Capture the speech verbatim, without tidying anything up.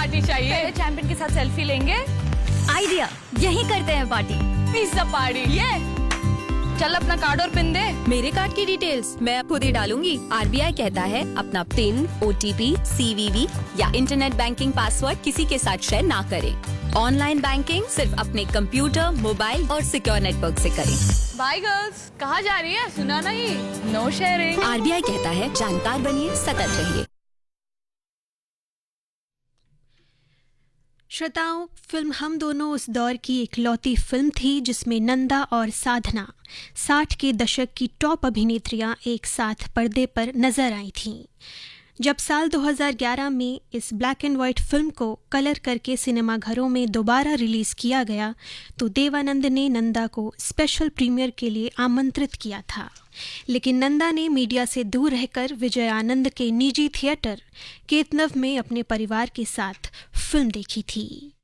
Party चाहिए। Champion के साथ सेल्फी लेंगे। आइडिया, यही करते हैं पार्टी। Pizza party. ये चल अपना कार्ड और पिन दे। मेरे कार्ड की डिटेल्स मैं खुद ही डालूंगी। आरबीआई कहता है अपना पिन, ओटीपी, सीवीवी या इंटरनेट बैंकिंग पासवर्ड किसी के साथ शेयर ना करें। ऑनलाइन बैंकिंग सिर्फ अपने कंप्यूटर, मोबाइल और सिक्योर नेटवर्क से करें। बाय गर्ल्स, कहाँ जा रही है? सुना नहीं, नो शेयरिंग। आरबीआई कहता है जानकार बनिए, सतर्क रहिए। श्रोताओं, फिल्म हम दोनों उस दौर की इकलौती फिल्म थी जिसमें नंदा और साधना साठ के दशक की टॉप अभिनेत्रियां एक साथ पर्दे पर नजर आई थीं। जब साल दो हज़ार ग्यारह में इस ब्लैक एंड वाइट फिल्म को कलर करके सिनेमाघरों में दोबारा रिलीज़ किया गया तो देवानंद ने नंदा को स्पेशल प्रीमियर के लिए आमंत्रित किया था, लेकिन नंदा ने मीडिया से दूर रहकर विजय आनंद के निजी थिएटर केतनव में अपने परिवार के साथ फिल्म देखी थी।